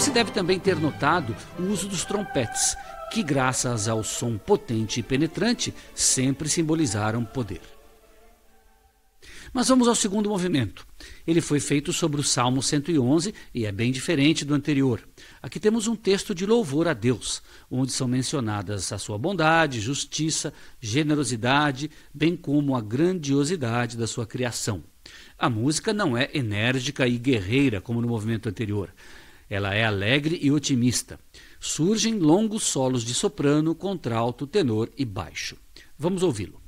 Você deve também ter notado o uso dos trompetes, que graças ao som potente e penetrante, sempre simbolizaram poder. Mas vamos ao segundo movimento. Ele foi feito sobre o Salmo 111 e é bem diferente do anterior. Aqui temos um texto de louvor a Deus, onde são mencionadas a sua bondade, justiça, generosidade, bem como a grandiosidade da sua criação. A música não é enérgica e guerreira como no movimento anterior. Ela é alegre e otimista. Surgem longos solos de soprano, contralto, tenor e baixo. Vamos ouvi-lo.